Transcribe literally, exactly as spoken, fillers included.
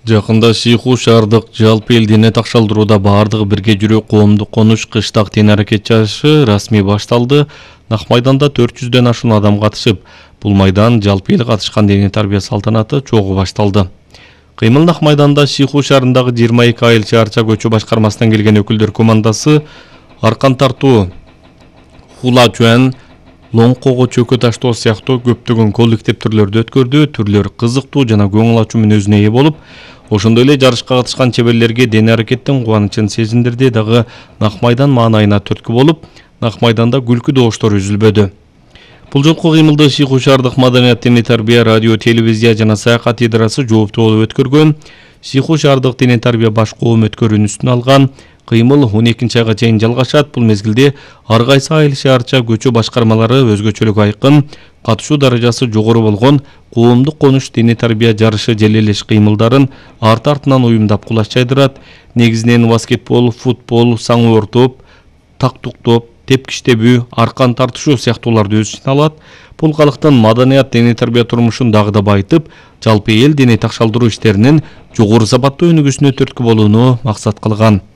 Жакында Сыйху шаардык жалпы эл дене такшалдырууда баардыгы бирге жүрүү коомдук конуш кыштак тен-аракет чарышы расмий башталды. Нак майданда төрт жүздөн ашуун адам катышып, бул майдан жалпы эл катышкан дене тарбия салтанаты чогуу башталды. Кыймыл Нак майданда Сыйху шаарындагы жыйырма эки айыл шаарча көчө башкармасынан келген өкүлдөр командасы аркан тартуу, хула чуан, лоңкого чөкө таштоо сыяктуу көптөгөн коллектив түрлөрдү өткөрдү. Түрлөр кызыктуу жана көңүл ачуу мүнөзүнө ээ болуп, ошондой эле жарышка катышкан чеберлерге дене аракеттин кубанычын сезиндирди. Дагы Нак майдан маанайына түрткү болуп, Нак майданда күлкү добуштор үзүлбөдү. Бул жолку кыймылды Сыйху шаардык маданият, дене тарбия, радио, телевизия жана саякат идарасы жооптуу болуп өткөргөн. Сыйху шаардык дене тарбия баш коом өткөрүүнүн алган. Кыймыл он экинчи айга чейин жалгашат. Бул мезгилде ар кайсы айыл шаарча көчө башкармалары өзгөчөлүк айкын, катышуу даражасы жогору болгон коомдук конуш дене тарбия жарышы желелеш кыймылдарын арты-артынан уюмдап кулаш жайдырат. Негизинен баскетбол, футбол, саңуу топ, тактук топ, тепкич тебүү, аркан тартышуу сыяктууларды өз ичине алат. Бул калктын маданият, дене тарбия турмушун дагы да байытып, жалпы эл дене такшалдыруу иштеринин жогору сапаттуу өнүгүүсүнө түрткү болууну максат кылган.